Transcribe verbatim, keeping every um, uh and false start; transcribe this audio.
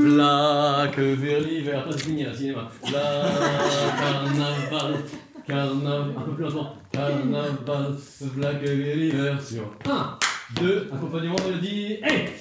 V'là que vers l'hiver. Après, c'est fini, là, cinéma. V'là carnaval, carnaval. Un peu plus lentement. Carnaval, v'là que vers l'hiver sur un, deux, accompagnement de mélodie. Hey!